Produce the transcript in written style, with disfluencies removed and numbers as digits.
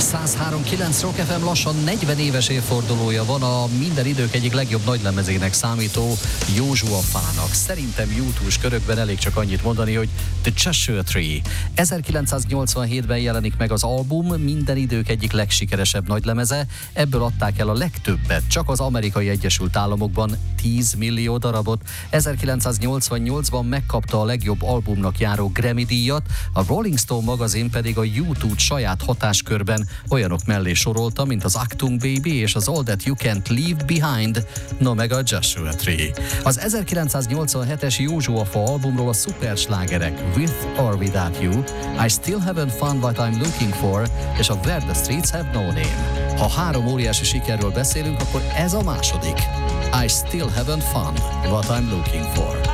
103.9 Rock FM lassan 40 éves évfordulója van a minden idők egyik legjobb nagylemezének számító Joshua Fának. Szerintem YouTube-s körökben elég csak annyit mondani, hogy The Cheshire Tree. 1987-ben jelenik meg az album, minden idők egyik legsikeresebb nagylemeze, ebből adták el a legtöbbet, csak az Amerikai Egyesült Államokban 10 millió darabot. 1988-ban megkapta a legjobb albumnak járó Grammy-díjat, a Rolling Stone magazin pedig a YouTube saját hatáskörben olyanok mellé sorolta, mint az Achtung Baby és az All That You Can't Leave Behind, no meg a Joshua Tree. Az 1987-es Joshua Fa albumról a szuperslágerek With or Without You, I Still Haven't Found What I'm Looking For és a Where the Streets Have No Name. Ha három óriási sikerről beszélünk, akkor ez a második. I Still Haven't Found What I'm Looking For.